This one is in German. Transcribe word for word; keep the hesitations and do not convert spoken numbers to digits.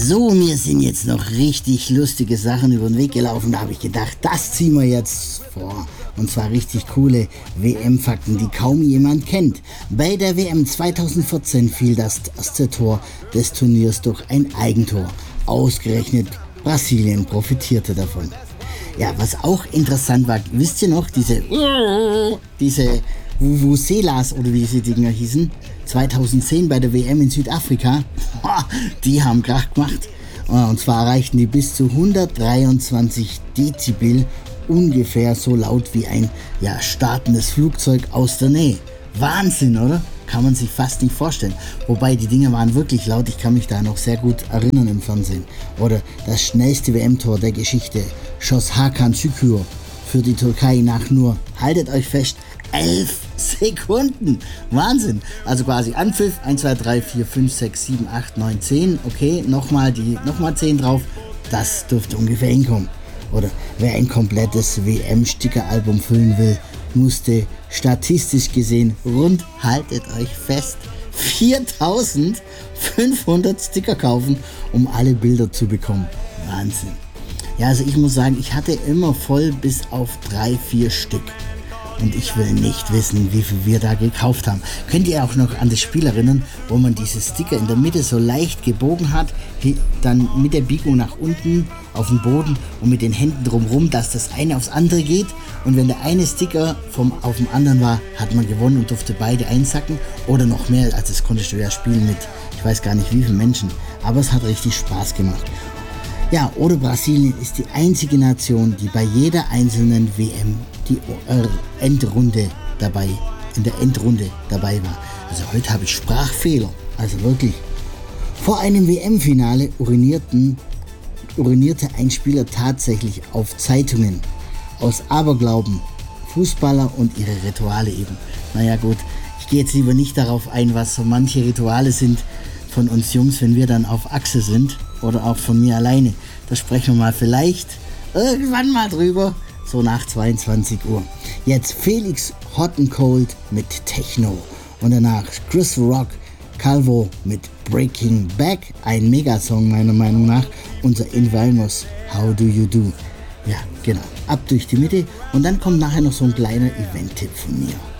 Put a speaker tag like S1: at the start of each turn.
S1: So, mir sind jetzt noch richtig lustige Sachen über den Weg gelaufen. Da habe ich gedacht, das ziehen wir jetzt vor. Und zwar richtig coole W M-Fakten, die kaum jemand kennt. Bei der W M zweitausendvierzehn fiel das erste Tor des Turniers durch ein Eigentor. Ausgerechnet Brasilien profitierte davon. Ja, was auch interessant war, wisst ihr noch, diese, diese Vuvuzelas oder wie diese Dinger hießen, zweitausendzehn bei der W M in Südafrika, die haben Krach gemacht. Und zwar erreichten die bis zu hundertdreiundzwanzig Dezibel, ungefähr so laut wie ein ja, startendes Flugzeug aus der Nähe. Wahnsinn, oder? Kann man sich fast nicht vorstellen. Wobei die Dinger waren wirklich laut, ich kann mich da noch sehr gut erinnern im Fernsehen. Oder das schnellste W M-Tor der Geschichte schoss Hakan Şükür für die Türkei nach nur, haltet euch fest, elf Sekunden. Wahnsinn. Also quasi Anpfiff, eins, zwei, drei, vier, fünf, sechs, sieben, acht, neun, zehn. Okay, nochmal die, nochmal zehn drauf. Das dürfte ungefähr hinkommen. Oder wer ein komplettes W M-Stickeralbum füllen will, musste statistisch gesehen rund, haltet euch fest, viertausendfünfhundert Sticker kaufen, um alle Bilder zu bekommen. Wahnsinn. Ja, also ich muss sagen, ich hatte immer voll bis auf drei, vier Stück. Und ich will nicht wissen, wie viel wir da gekauft haben. Könnt ihr auch noch an das Spiel erinnern, wo man diese Sticker in der Mitte so leicht gebogen hat, dann mit der Biegung nach unten auf den Boden und mit den Händen drumherum, dass das eine aufs andere geht. Und wenn der eine Sticker vom, auf dem anderen war, hat man gewonnen und durfte beide einsacken oder noch mehr. Also das konntest du ja spielen mit, ich weiß gar nicht wie viele Menschen. Aber es hat richtig Spaß gemacht. Ja, oder Brasilien ist die einzige Nation, die bei jeder einzelnen W M die äh, Endrunde dabei, in der Endrunde dabei war. Also heute habe ich Sprachfehler, also wirklich. Vor einem W M-Finale urinierten, urinierte ein Spieler tatsächlich auf Zeitungen. Aus Aberglauben, Fußballer und ihre Rituale eben. Naja gut, ich gehe jetzt lieber nicht darauf ein, was so manche Rituale sind von uns Jungs, wenn wir dann auf Achse sind. Oder auch von mir alleine. Da sprechen wir mal vielleicht irgendwann mal drüber. So nach zweiundzwanzig Uhr. Jetzt Felix Hot and Cold mit Techno. Und danach Chris Rock, Calvo mit Breaking Back. Ein Megasong meiner Meinung nach. Unser Invimos, How Do You Do. Ja, genau. Ab durch die Mitte. Und dann kommt nachher noch so ein kleiner Event-Tipp von mir.